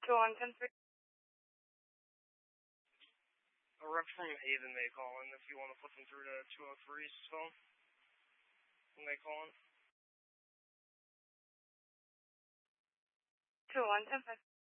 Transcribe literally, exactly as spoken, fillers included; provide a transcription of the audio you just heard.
two one ten three. A rep from Haven may call in if you want to flip them through to two oh three's phone. When they call in. two one ten five.